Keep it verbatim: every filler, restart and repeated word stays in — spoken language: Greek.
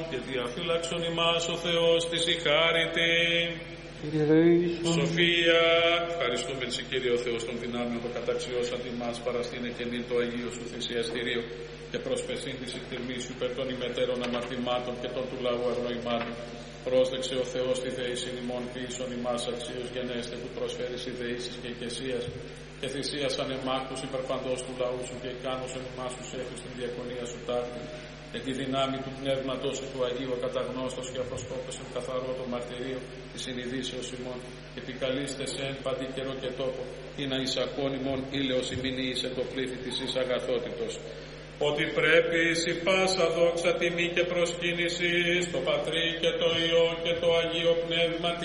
και διαφύλαξον ημάς ο Θεός της η χάριτη. Σοφία, ευχαριστούμε σε Κύριε ο Θεός των δυνάμεων που καταξιώσαν ημάς παραστήνε και νυν το Αγίο σου θυσιαστηρίο και προσπεσήν της εκτιμήσου υπέρ των ημετέρων αμαρτημάτων και των του λαού αγνοημάτων. Πρόσδεξε ο Θεός τη δεήσιν ημών ποιήσον ημάς αξίως γενέστε που προσφέρεις ιδεήσεις και οικεσίας και θυσίας ανεμάχους υπερπαντός του λαού σου και ικάνωσον ημάς τους έφεις στην διακονία σου τάρτη και τη δυνάμει του πνεύματος σου του Αγίου ακαταγνώστος και αποσκόπες εν καθαρό το μαρτυρίο της συνειδήσεως ημών και επικαλείστε σε εν παντή καιρό και τόπο ή να εισακών ημών ήλαιος ημινή σε το πλήθη της εις αγαθότητος. Ότι πρέπει η πάσα δόξα τιμή και προσκύνηση στο Πατρί και το Υιό και το Αγίο Πνεύμα